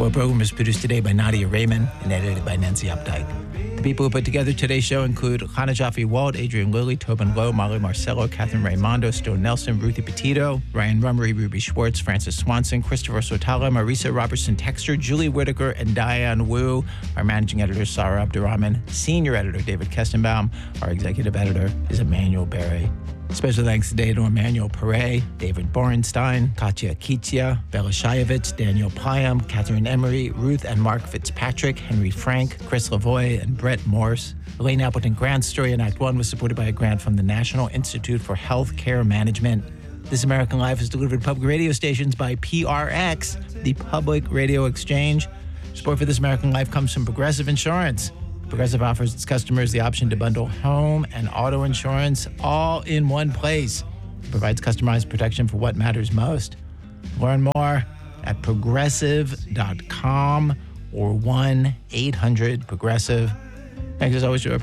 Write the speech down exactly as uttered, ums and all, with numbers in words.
Sport program is produced today by Nadia Raymond and edited by Nancy Updike. The people who put together today's show include Hannah Jaffe-Wald, Adrian Lilly, Tobin Lowe, Molly Marcello, Catherine Raimondo, Stone Nelson, Ruthie Petito, Ryan Rummery, Ruby Schwartz, Francis Swanson, Christopher Sotala, Marisa Robertson Texter, Julie Whitaker, and Diane Wu. Our managing editor, Sarah Abdurrahman. Senior editor, David Kestenbaum. Our executive editor is Emmanuel Berry. Special thanks today to Emmanuel Pere, David Borenstein, Katya Kitia, Bella Shayevitz, Daniel Payam, Catherine Emery, Ruth and Mark Fitzpatrick, Henry Frank, Chris Lavoie, and Brett Morse. Elaine Appleton Grant's story in Act one was supported by a grant from the National Institute for Health Care Management. This American Life is delivered to public radio stations by P R X, the Public Radio Exchange. Support for This American Life comes from Progressive Insurance. Progressive offers its customers the option to bundle home and auto insurance all in one place. It provides customized protection for what matters most. Learn more at progressive dot com or one eight hundred progressive. Thanks as always to our